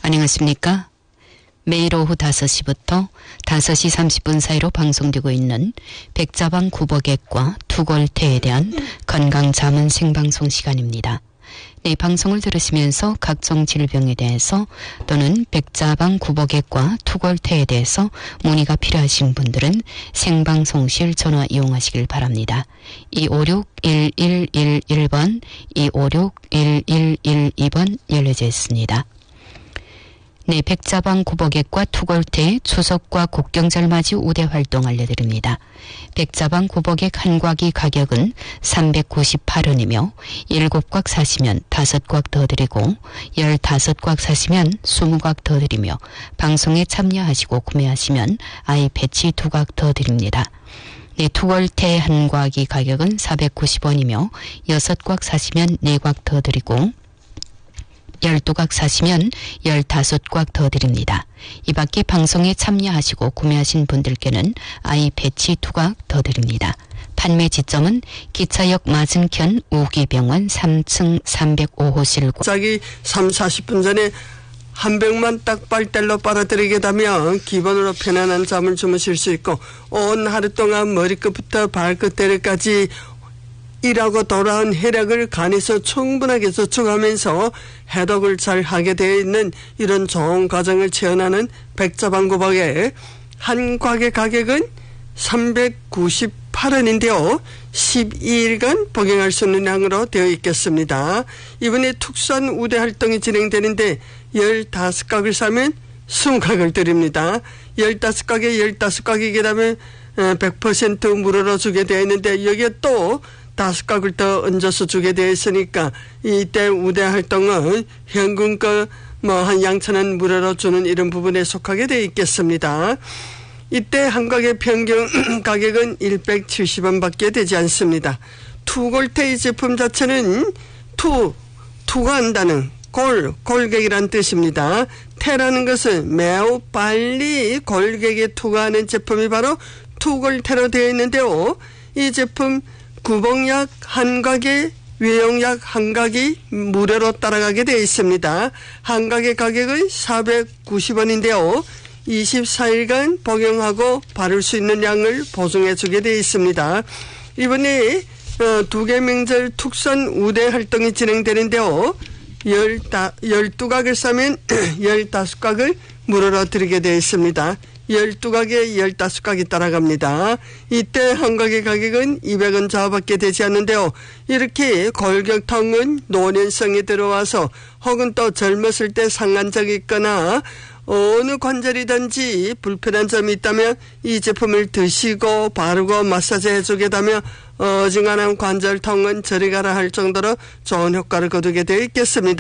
안녕하십니까? 매일 오후 5시부터 5시 30분 사이로 방송되고 있는 백자방 구복액과 투골태에 대한 건강자문 생방송 시간입니다. 네, 방송을 들으시면서 각종 질병에 대해서 또는 백자방 구복액과 투골태에 대해서 문의가 필요하신 분들은 생방송실 전화 이용하시길 바랍니다. 256-1111번, 256-1112번 열려져 있습니다. 네, 백자방 구복액과 투골태 추석과 국경절 맞이 우대 활동 알려드립니다. 백자방 구복액 한 곽이 가격은 398원이며 7곽 사시면 5곽 더 드리고 15곽 사시면 20곽 더 드리며 방송에 참여하시고 구매하시면 아이 패치 2곽 더 드립니다. 네, 투골태 한 곽이 가격은 490원이며 6곽 사시면 4곽 더 드리고 12곽 사시면 15곽 더 드립니다. 이 밖에 방송에 참여하시고 구매하신 분들께는 아이 패치 2곽 더 드립니다. 판매 지점은 기차역 맞은편 우기병원 3층 305호실. 갑자기 30-40분 전에 한 병만 딱 빨대로 빨아들이게 되면 기본으로 편안한 잠을 주무실 수 있고 온 하루 동안 머리끝부터 발끝까지 일하고 돌아온 혈액을 간에서 충분하게 저축하면서 해독을 잘 하게 되어 있는 이런 좋은 과정을 체험하는 백자방 구복액 한 곽의 가격은 398원인데요. 12일간 복용할 수 있는 양으로 되어 있겠습니다. 이번에 특수한 우대 활동이 진행되는데 15곽을 사면 20곽을 드립니다. 15곽에 15곽이게 되면 100% 무료로 주게 되어 있는데 여기에 또 5곽을 더 얹어서 주게 되어 있으니까 이때 우대 활동은 현금가 한 양천원 무료로 주는 이런 부분에 속하게 되어 있겠습니다. 이때 한 곽의 평균 가격은 170원밖에 되지 않습니다. 투골태 제품 자체는 투가 한다는 골격이란 뜻입니다. 태라는 것은 매우 빨리 골격에 투과하는 제품이 바로 투골태로 되어 있는데요. 이 제품 구복약 한 곽에 외용약 한 곽이 무료로 따라가게 되어 있습니다. 한 곽의 가격은 490원인데요. 24일간 복용하고 바를 수 있는 양을 보증해 주게 되어 있습니다. 이번에 두 개 명절 특선 우대 활동이 진행되는데요. 12곽을 사면 15곽을 무료로 드리게 되어 있습니다. 12곽에 15곽이 따라갑니다. 이때 한 곽의 가격은 200원 좌우밖에 되지 않는데요. 이렇게 골격통은 노년성이 들어와서 혹은 또 젊었을 때 상한 적이 있거나 어느 관절이든지 불편한 점이 있다면 이 제품을 드시고 바르고 마사지 해주게 되면 어지간한 관절통은 저리 가라 할 정도로 좋은 효과를 거두게 되어 있겠습니다.